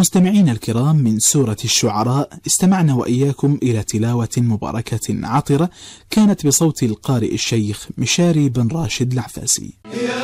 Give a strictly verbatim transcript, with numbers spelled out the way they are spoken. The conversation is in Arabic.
مستمعينا الكرام، من سورة الشعراء استمعنا وإياكم إلى تلاوة مباركة عطرة كانت بصوت القارئ الشيخ مشاري بن راشد العفاسي.